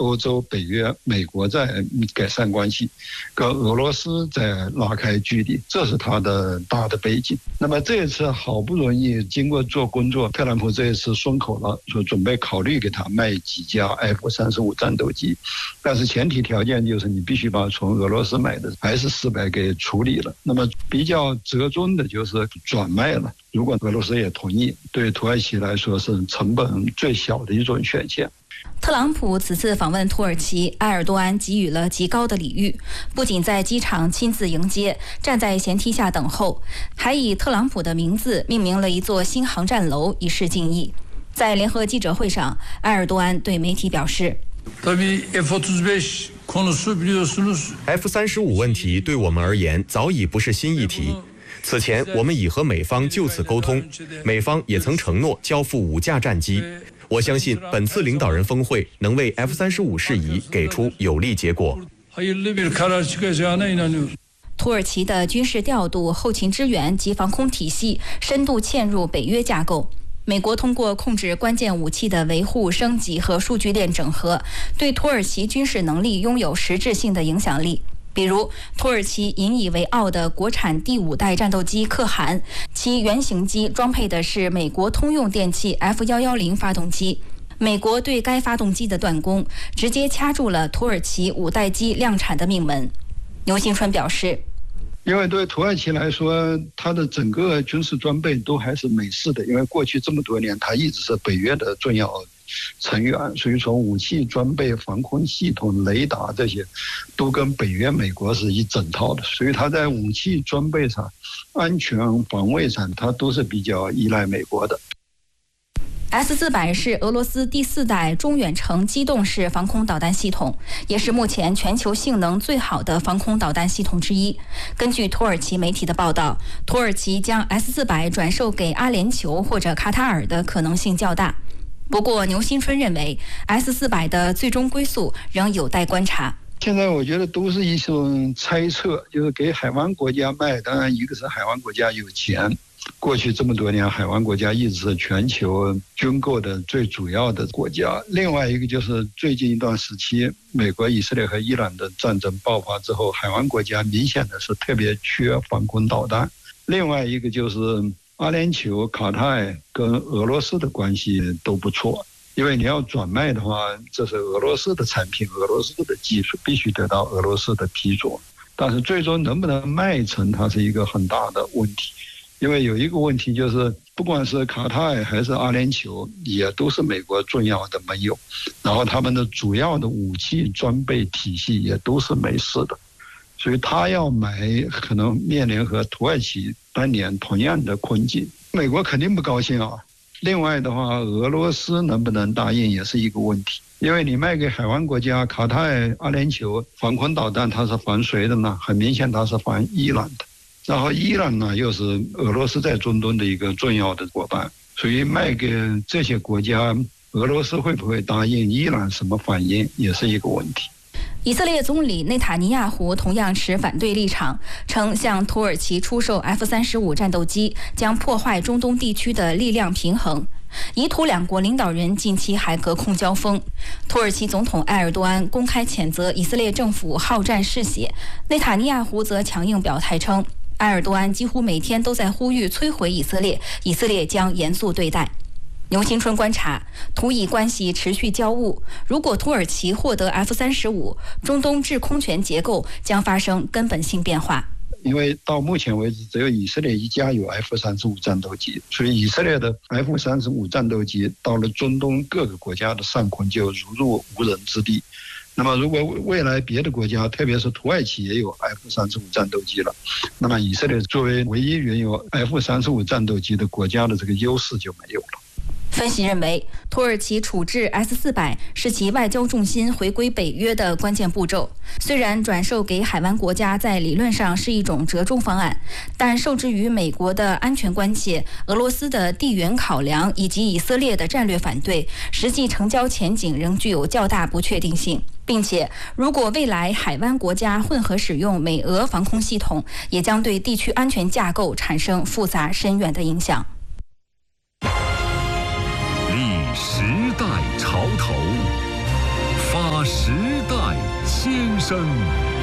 欧洲、北约、美国在改善关系，跟俄罗斯在拉开距离，这是他的大的背景。那么这一次好不容易经过做工作，特朗普这一次松口了，说准备考虑给他卖几架 F-35战斗机，但是前提条件就是你必须把从俄罗斯买的 S-400给处理了。那么比较折中的就是转卖了，如果俄罗斯也同意，对土耳其来说是成本最小的一种选项。 特朗普此次访问土耳其，埃尔多安给予了极高的礼遇，不仅在机场亲自迎接，站在舷梯下等候，还以特朗普的名字命名了一座新航站楼，以示敬意。在联合记者会上，埃尔多安对媒体表示 ，F-35问题对我们而言早已不是新议题。此前我们已和美方就此沟通，美方也曾承诺交付5架战机。我相信本次领导人峰会能为 F-35事宜给出有利结果。 土耳其的军事调度、后勤支援及防空体系深度嵌入北约架构。美国通过控制关键武器的维护、升级和数据链整合，对土耳其军事能力拥有实质性的影响力。比如，土耳其引以为傲的国产第5代战斗机可汗，其原型机装配的是美国通用电气 F110发动机。美国对该发动机的断供，直接掐住了土耳其5代机量产的命门。牛新春表示， 因为对土耳其来说，它的整个军事装备都还是美式的，因为过去这么多年，它一直是北约的重要成员，所以从武器装备、防空系统、雷达这些都跟北约美国是一整套的，所以它在武器装备上、安全防卫上，它都是比较依赖美国的。 S-400是俄罗斯第4代中远程机动式防空导弹系统，也是目前全球性能最好的防空导弹系统之一。根据土耳其媒体的报道，土耳其将 S-400转售给阿联酋或者卡塔尔的可能性较大。不过，牛新春认为 S-400的最终归宿仍有待观察。 现在我觉得都是一种猜测，就是给海湾国家卖，当然一个是海湾国家有钱，过去这么多年海湾国家一直是全球军购的最主要的国家。另外一个就是最近一段时期，美国、以色列和伊朗的战争爆发之后，海湾国家明显的是特别缺防空导弹。另外一个就是阿联酋、卡塔尔跟俄罗斯的关系都不错，因为你要转卖的话，这是俄罗斯的产品，俄罗斯的技术必须得到俄罗斯的批准，但是最终能不能卖成，它是一个很大的问题。因为有一个问题就是，不管是卡塔尔还是阿联酋，也都是美国重要的盟友，然后他们的主要的武器装备体系也都是美式的，所以他要买可能面临和土耳其当年同样的困境。美国肯定不高兴啊。另外的话，俄罗斯能不能答应也是一个问题，因为你卖给海湾国家卡塔尔、阿联酋防空导弹，它是防谁的呢？很明显它是防伊朗的，然后伊朗呢又是俄罗斯在中东的一个重要的伙伴，所以卖给这些国家，俄罗斯会不会答应？伊朗什么反应也是一个问题。 以色列总理内塔尼亚胡同样持反对立场，称向土耳其出售 F-35战斗机将破坏中东地区的力量平衡。以土两国领导人近期还隔空交锋，土耳其总统埃尔多安公开谴责以色列政府好战嗜血，内塔尼亚胡则强硬表态称，埃尔多安几乎每天都在呼吁摧毁以色列，以色列将严肃对待。牛新春观察，土以关系持续交恶，如果土耳其获得 F-35，中东制空权结构将发生根本性变化。 因为到目前为止，只有以色列一家有 F-35战斗机，所以以色列的 F-35战斗机到了中东各个国家的上空就如入无人之地。那么如果未来别的国家，特别是土耳其也有 F-35战斗机了，那么以色列作为唯一拥有 F-35战斗机的国家的这个优势就没有了。 分析认为，土耳其处置 S-400是其外交重心回归北约的关键步骤。虽然转售给海湾国家在理论上是一种折中方案，但受制于美国的安全关切、俄罗斯的地缘考量以及以色列的战略反对，实际成交前景仍具有较大不确定性。并且，如果未来海湾国家混合使用美俄防空系统，也将对地区安全架构产生复杂深远的影响。 历时代潮头，发生声